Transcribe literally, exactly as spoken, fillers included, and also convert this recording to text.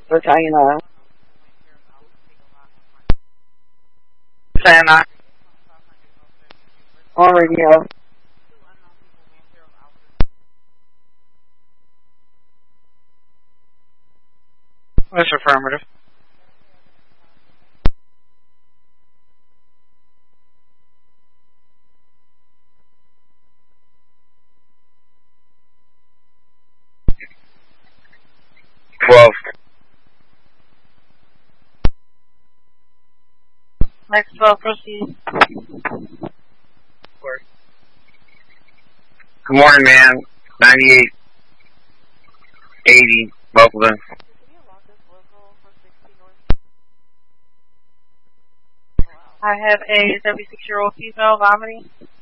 Battalion nine. Saying that. On radio. That's affirmative. Twelve. Next twelve, proceed. Good morning, man. ninety-eight eighty, Buckland. I have a seventy-six-year-old female vomiting.